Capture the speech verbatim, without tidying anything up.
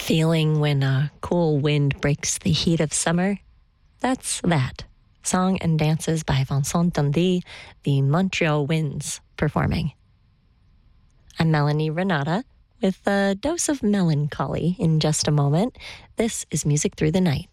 Feeling when a cool wind breaks the heat of summer? That's that. Song and dances by Vincent Dundee, the Montreal Winds performing. I'm Melanie Renata with a dose of melancholy in just a moment. This is Music Through the Night.